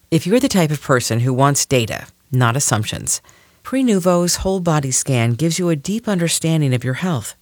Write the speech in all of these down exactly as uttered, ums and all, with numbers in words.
If you're the type of person who wants data, not assumptions, Prenuvo's whole body scan gives you a deep understanding of your health.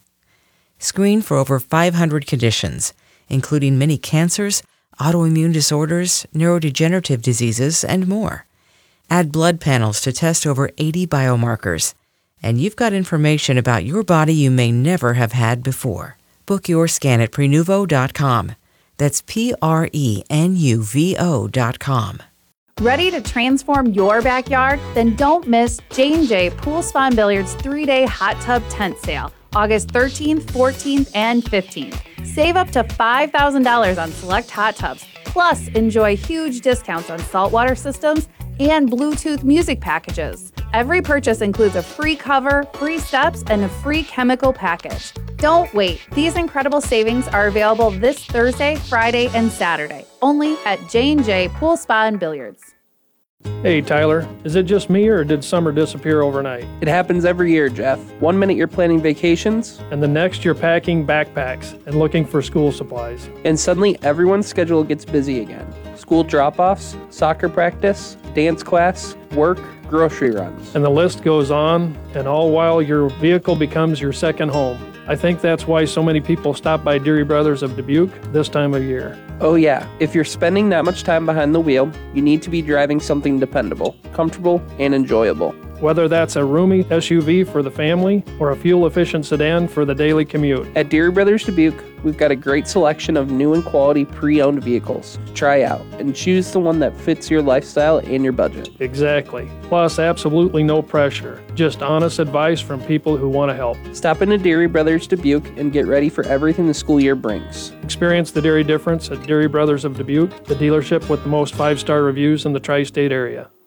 Screen for over five hundred conditions, including many cancers, autoimmune disorders, neurodegenerative diseases, and more. Add blood panels to test over eighty biomarkers, and you've got information about your body you may never have had before. Book your scan at Prenuvo dot com. That's P R E N U V O dot com. Ready to transform your backyard? Then don't miss J and J Pool Spa and Billiards three-day hot tub tent sale, August thirteenth, fourteenth, and fifteenth. Save up to five thousand dollars on select hot tubs, plus enjoy huge discounts on saltwater systems and Bluetooth music packages. Every purchase includes a free cover, free steps, and a free chemical package. Don't wait. These incredible savings are available this Thursday, Friday, and Saturday, only at J and J Pool Spa and Billiards. Hey, Tyler, is it just me or did summer disappear overnight? It happens every year, Jeff. One minute you're planning vacations, And the next you're packing backpacks and looking for school supplies. and suddenly everyone's schedule gets busy again. School drop-offs, soccer practice, dance class, work, grocery runs. And the list goes on, and all while your vehicle becomes your second home. I think that's why so many people stop by Deary Brothers of Dubuque this time of year. Oh yeah, if you're spending that much time behind the wheel, you need to be driving something dependable, comfortable, and enjoyable. Whether that's a roomy S U V for the family or a fuel-efficient sedan for the daily commute. At Deary Brothers Dubuque, we've got a great selection of new and quality pre-owned vehicles to try out and choose the one that fits your lifestyle and your budget. Exactly. Plus, absolutely no pressure. Just honest advice from people who want to help. Stop into Deary Brothers Dubuque and get ready for everything the school year brings. Experience the dairy difference at Deary Brothers of Dubuque, the dealership with the most five-star reviews in the tri-state area.